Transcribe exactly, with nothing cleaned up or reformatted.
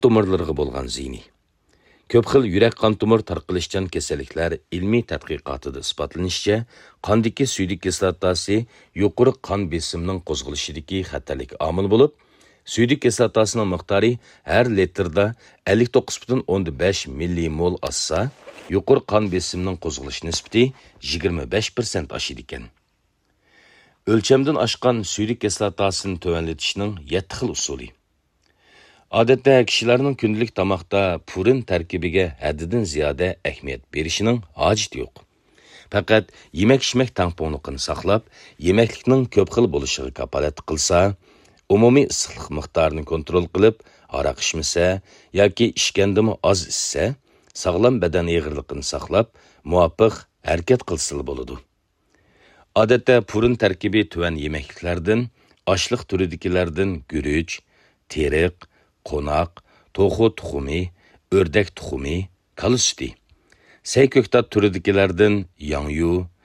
tomirlariga bo'lgan ziyni. Ko'p xil yurak qon tomir tarqalishchan kasalliklar ilmiy tadqiqotida isbotlanishicha, qondagi suydik kislotasi yuqori qon besimining qo'zg'alishidagi xatarlik omil bo'lib, suydik kislotasining miqdori har litrda ellik to'qqiz butun o'ndan besh millimol oshsa, yuqori qon besimining qo'zg'alish nisbati yigirma besh foiz oshadi ekan. O'lchamdan oshgan suydik kislotasini tuvanlatishning yetti xil usuli. Odatda kishilarning kundalik tamoqda purin tarkibiga haddidan ziyoda ahamiyat berishining hojati yo'q. Faqat yemak-ichmak tangpunliqini saqlab, yemaklikning ko'p xil bo'lishiga kafolat qilsa, umumiy issiqlik miqdorini kontrol qilib, aroq ichmasa yoki ichgandimi oz ichsa, sog'lom badan yig'irligini saqlab, muvofiq harakat qilsa bo'ladi. Odatda purin tarkibi tuvan yemakliklardan, oshliq turidagilardan guruch, teriq, qo'noq, to'xu tuxumi, o'rdak tuxumi, kala suti. Sayko'ktat turidagilardan yangyu,